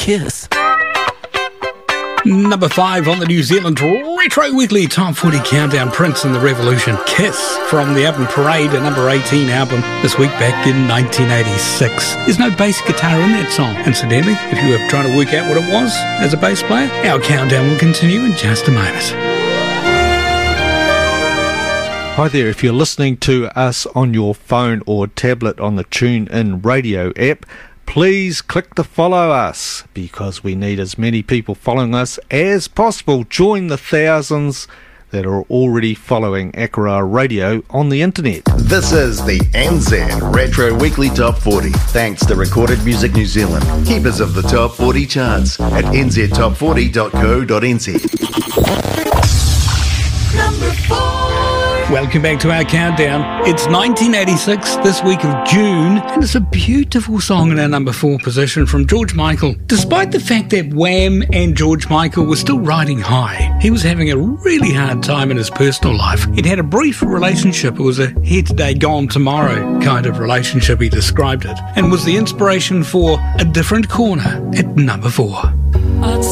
Kiss. Number 5 on the New Zealand Retro Weekly Top 40 Countdown, Prince and the Revolution, Kiss, from the album Parade, a number 18 album this week back in 1986. There's no bass guitar in that song. Incidentally, if you were trying to work out what it was as a bass player, our countdown will continue in just a moment. Hi there, if you're listening to us on your phone or tablet on the TuneIn Radio app, please click to follow us, because we need as many people following us as possible. Join the thousands that are already following Akara Radio on the internet. This is the NZ Retro Weekly Top 40, thanks to Recorded Music New Zealand, keepers of the Top 40 charts at nztop40.co.nz. Number 4. Welcome back to our countdown. It's 1986, this week of June, and it's a beautiful song in our number 4 position from George Michael. Despite the fact that Wham and George Michael were still riding high, he was having a really hard time in his personal life. He'd had a brief relationship. It was a here today, gone tomorrow kind of relationship, he described it, and was the inspiration for A Different Corner at number 4.